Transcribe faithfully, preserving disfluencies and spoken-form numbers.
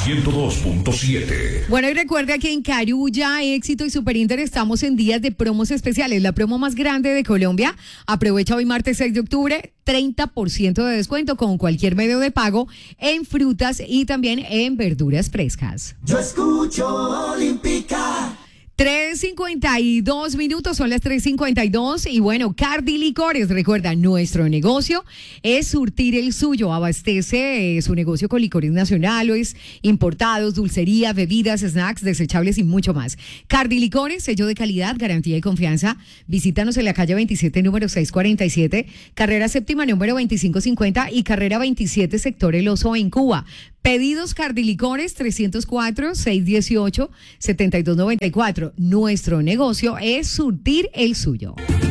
ciento dos punto siete. Bueno, y recuerda que en Carulla, Éxito y Superinter estamos en días de promos especiales. La promo más grande de Colombia. Aprovecha hoy martes seis de octubre, treinta por ciento de descuento con cualquier medio de pago en frutas y también en verduras frescas. Yo escucho Olímpica. tres cincuenta y dos minutos, son las tres cincuenta y dos y bueno, Cardi Licores, recuerda, nuestro negocio es surtir el suyo, abastece eh, su negocio con licores nacionales, importados, dulcería, bebidas, snacks, desechables y mucho más. Cardi Licores, sello de calidad, garantía y confianza. Visítanos en la calle veintisiete, número seiscientos cuarenta y siete, carrera séptima, número veinticinco cincuenta y carrera veintisiete, sector El Oso en Cuba. Pedidos Cardi Licores trescientos cuatro, seiscientos dieciocho, setenta y dos noventa y cuatro. Nuestro negocio es surtir el suyo.